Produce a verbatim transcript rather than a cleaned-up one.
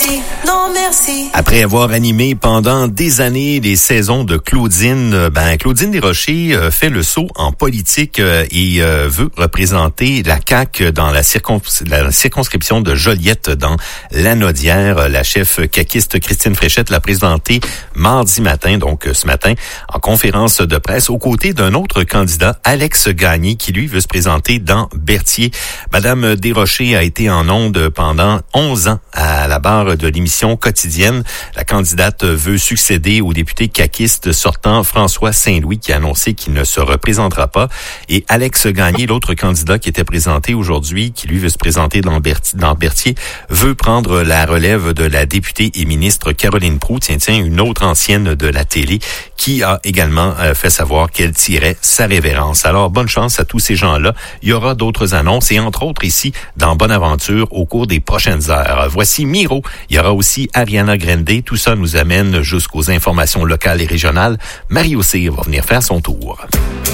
merci, non merci. Après avoir animé pendant des années les saisons de Claudine, ben Claudine Desrochers euh, fait le saut en politique euh, et euh, veut représenter la C A Q dans la, circons- la circonscription de Joliette dans Lanaudière. La chef caquiste Christine Fréchette l'a présentée mardi matin, donc ce matin, en conférence de presse aux côtés d'un autre candidat, Alex Gagné, qui lui veut se présenter dans Berthier. Madame Desrochers a été en ondes pendant onze ans à la barre de l'émission quotidienne. La candidate veut succéder au député caquiste sortant François Saint-Louis qui a annoncé qu'il ne se représentera pas. Et Alex Gagné, l'autre candidat qui était présenté aujourd'hui, qui lui veut se présenter dans Berthier, dans Berthier, veut prendre la relève de la députée et ministre Caroline Proulx, tiens, tiens, une autre ancienne de la télé, qui a également euh, fait savoir qu'elle tirait sa révérence. Alors, bonne chance à tous ces gens-là. Il y aura d'autres annonces et entre autres ici, dans Bonaventure, au cours des prochaines heures. Voici Miro. Il y aura aussi Ariana Grande. Tout ça nous amène jusqu'aux informations locales et régionales. Mario Cyr va venir faire son tour.